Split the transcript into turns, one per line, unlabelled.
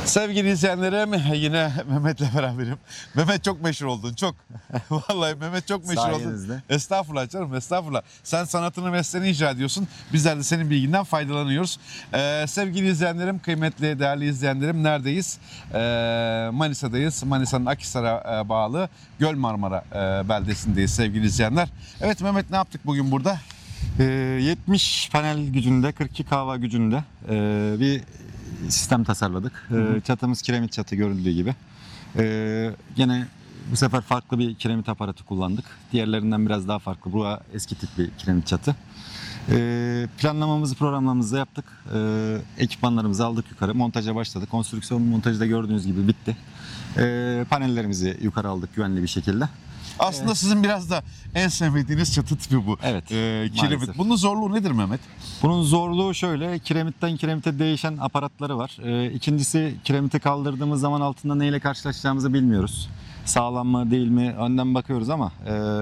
Sevgili izleyenlerim, yine Mehmet'le beraberim. Mehmet çok meşhur oldun, çok. Vallahi Mehmet çok meşhur oldun.
Sayenizde.
Estağfurullah canım, estağfurullah. Sen sanatını, mesleğini icra ediyorsun. Bizler de senin bilginden faydalanıyoruz. Sevgili izleyenlerim, kıymetli, değerli izleyenlerim, neredeyiz? Manisa'dayız. Manisa'nın Akhisar'a bağlı Göl Marmara beldesindeyiz sevgili izleyenler. Evet Mehmet, ne yaptık bugün burada?
70 panel gücünde, 42 kW gücünde bir sistem tasarladık. Çatımız kiremit çatı görüldüğü gibi. Gene bu sefer farklı bir kiremit aparatı kullandık. Diğerlerinden biraz daha farklı. Bu eski tip bir kiremit çatı. Planlamamızı, programlamamızı yaptık. Ekipmanlarımızı aldık yukarı. Montaja başladık. Konstrüksiyon montajı da gördüğünüz gibi bitti. Panellerimizi yukarı aldık güvenli bir şekilde.
Aslında sizin biraz da en sevmediğiniz çatı tipi bu.
Evet,
Kiremit.
maalesef.
Bunun zorluğu nedir Mehmet?
Bunun zorluğu şöyle, kiremitten kiremite değişen aparatları var. İkincisi, kiremiti kaldırdığımız zaman altında neyle karşılaşacağımızı bilmiyoruz. Sağlam mı değil mi önden bakıyoruz ama